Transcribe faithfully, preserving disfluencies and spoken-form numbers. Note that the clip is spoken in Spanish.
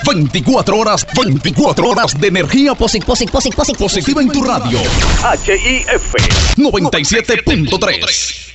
veinticuatro horas, veinticuatro horas de energía posi- posi- posi- posi- positiva en tu radio. H I F noventa y siete punto tres.